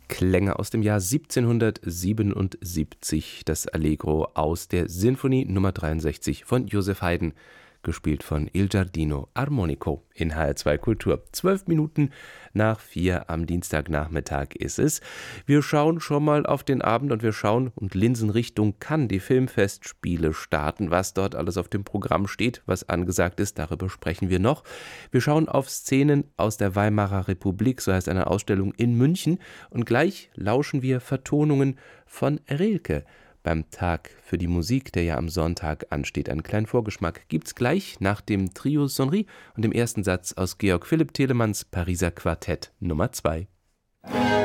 Klänge aus dem Jahr 1777, das Allegro aus der Sinfonie Nummer 63 von Joseph Haydn, gespielt von Il Giardino Armonico in HR2 Kultur. 12 Minuten nach 4 am Dienstagnachmittag ist es. Wir schauen schon mal auf den Abend und wir schauen und linsen Richtung Cannes, die Filmfestspiele starten. Was dort alles auf dem Programm steht, was angesagt ist, darüber sprechen wir noch. Wir schauen auf Szenen aus der Weimarer Republik, so heißt eine Ausstellung in München. Und gleich lauschen wir Vertonungen von Rilke. Beim Tag für die Musik, der ja am Sonntag ansteht. Einen kleinen Vorgeschmack gibt's gleich nach dem Trio Sonnerie und dem ersten Satz aus Georg Philipp Telemanns Pariser Quartett Nummer 2.